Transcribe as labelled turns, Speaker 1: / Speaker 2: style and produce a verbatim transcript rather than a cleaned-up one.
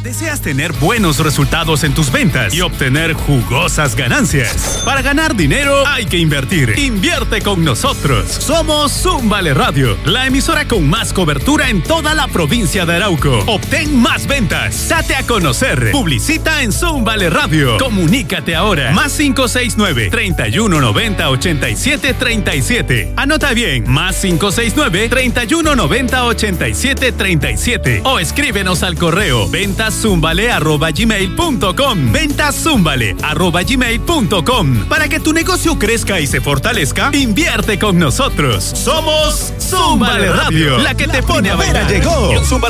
Speaker 1: ¿Deseas tener buenos resultados en tus ventas y obtener jugosas ganancias? Para ganar dinero hay que invertir. Invierte con nosotros. Somos Zúmbale Radio, la emisora con más cobertura en toda la provincia de Arauco. Obtén más ventas. Date a conocer. Publicita en Zúmbale Radio. Comunícate ahora. Más cinco seis nueve, treinta y uno noventa, ochenta y siete treinta y siete. Anota bien. Más cinco seis nueve, treinta y uno noventa, ochenta y siete treinta y siete. O escríbenos al correo ventazumbale arroba gmail punto com. Ventazumbale arroba gmail punto com. Para que tu negocio crezca y se fortalezca, invierte con nosotros. Somos Zúmbale Radio, la que te pone a bailar.
Speaker 2: Llegó.